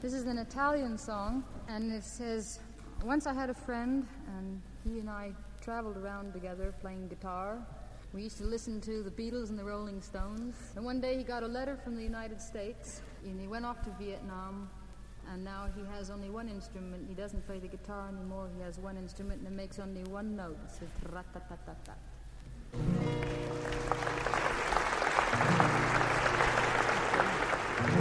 This is an Italian song, and it says, once I had a friend, and he and I traveled around together playing guitar. We used to listen to the Beatles and the Rolling Stones. And one day he got a letter from the United States, and he went off to Vietnam, and now he has only one instrument. He doesn't play the guitar anymore. He has one instrument, and it makes only one note. It says rat-tat-tat-tat-tat.